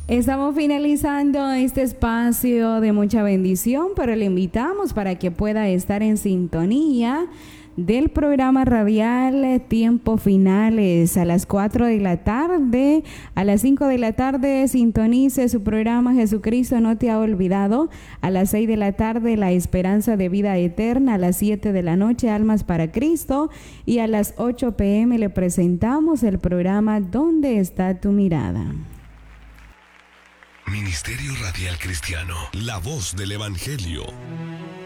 Estamos finalizando este espacio de mucha bendición, pero le invitamos para que pueda estar en sintonía del programa radial Tiempo Finales a las 4 de la tarde. A las 5 de la tarde sintonice su programa Jesucristo no te ha olvidado. A las 6 de la tarde La Esperanza de Vida Eterna. A las 7 de la noche Almas para Cristo. Y a las 8 p.m. le presentamos el programa ¿Dónde está tu mirada? Ministerio Radial Cristiano, la voz del Evangelio.